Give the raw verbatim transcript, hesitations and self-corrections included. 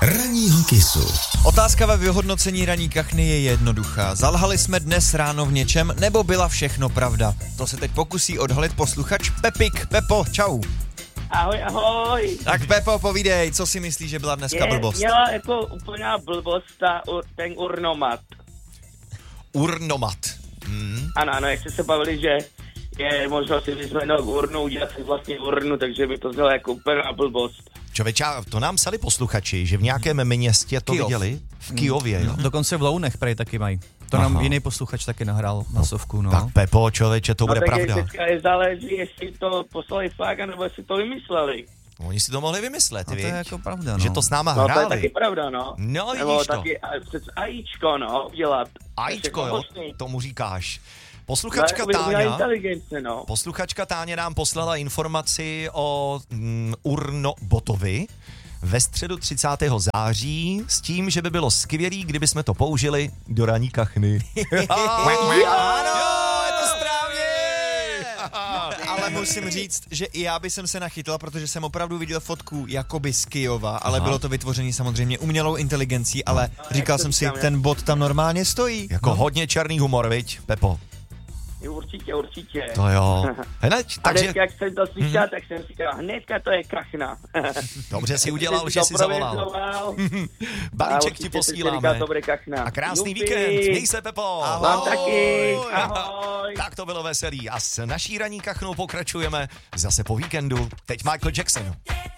Ranního Kissu. Otázka ve vyhodnocení ranní kachny je jednoduchá. Zalhali jsme dnes ráno v něčem, nebo byla všechno pravda? To se teď pokusí odhalit posluchač Pepik. Pepo, čau. Ahoj, ahoj. Tak Pepo, povídej, co si myslíš, že byla dneska Je, blbost? Měla jako úplná blbost ta, ten urnomat. Urnomat. Hmm. Ano, ano, jak jste se bavili, že je možnost si vyzvednout urnu, udělat si vlastně urnu, takže by to znělo jako úplná blbost. Čověče, to nám psali posluchači, že v nějakém městě to Kyjov. viděli. V Kyjově, jo. Dokonce v Lounech prej taky mají. To Aha. nám jiný posluchač taky nahrál na sovku, no. Tak Pepo, člověče, to No bude tak pravda. teďka je záleží, jestli to poslali fakt, nebo jestli to vymysleli. Oni si to mohli vymyslet, A to viď? je jako pravda, no. Že to s náma No to je hráli. taky pravda, no. No, Nebo vidíš to. taky a, přes ajíčko, no, dělat. Ajíčko, jo, tomu říkáš. No, Posluchačka jako by to měla Táňa, inteligence, no. posluchačka Táně nám poslala informaci o mm, urnobotovi ve středu třicátého září s tím, že by bylo skvělý, kdyby jsme to použili do ranní kachny. Ano, je to správně! Ale musím říct, že i já bych se nachytla, protože jsem opravdu viděl fotku jakoby z Kyjova, ale Aha. bylo to vytvořené samozřejmě umělou inteligencí, ale říkal jak to jsem si, říkám, ten bot tam normálně stojí. Jako no. hodně černý humor, viď, Pepo? Jo, určitě, určitě. To jo. Hned, A takže hned, jak jsem to slyšel, tak jsem si říkal, hnedka to je kachna. dobře si udělal, Jsem že to si zavolal. prověřoval. Balíček A ti určitě posíláme. si říkal, to bude kachna. A krásný Jupi. víkend. Měj se, Pepo. Ahoj. Vám taky. Ahoj. Tak to bylo veselý. A s naší ranní kachnou pokračujeme zase po víkendu. Teď Michael Jackson.